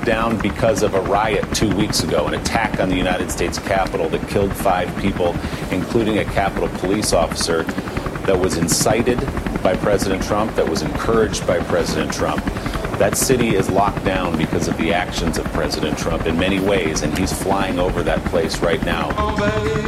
down because of a riot 2 weeks ago, an attack on the United States Capitol that killed 5 people, including a Capitol police officer, that was incited by President Trump, that was encouraged by President Trump. That city is locked down because of the actions of President Trump in many ways, and he's flying over that place right now.